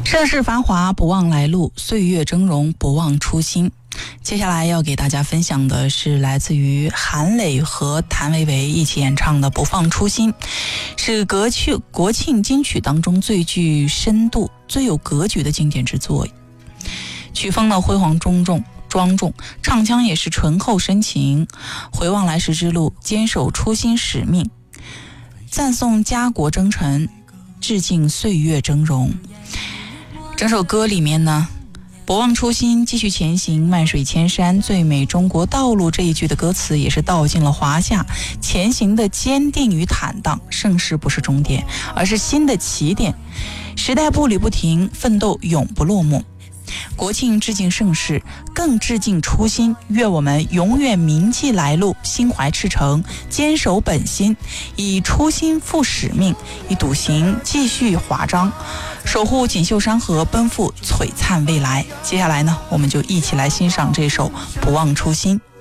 盛世繁华不忘来路，岁月峥嵘不忘初心。接下来要给大家分享的是来自于韩磊和谭维维一起演唱的《不放初心》，是国庆金曲当中最具深度、最有格局的经典之作。曲风呢辉煌庄重，唱腔也是醇厚深情，回望来时之路，坚守初心使命，赞颂家国征程，致敬岁月峥嵘。整首歌里面呢，不忘初心，继续前行，漫水千山，最美中国道路这一句的歌词也是道尽了华夏前行的坚定与坦荡。盛世不是终点，而是新的起点，时代步履不停，奋斗永不落幕。国庆致敬盛世，更致敬初心，愿我们永远铭记来路，心怀赤诚，坚守本心，以初心赴使命，以笃行继续华章，守护锦绣山河，奔赴璀璨未来。接下来呢，我们就一起来欣赏这首《不忘初心》。